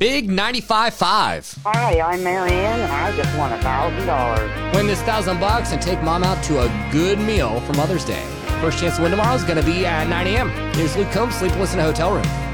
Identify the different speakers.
Speaker 1: Big 95.5.
Speaker 2: Hi, I'm Marianne, and I just won $1,000.
Speaker 1: Win this $1,000 and take mom out to a good meal for Mother's Day. First chance to win tomorrow is going to be at 9 a.m. Here's Luke Combs, Sleepless in a Hotel Room.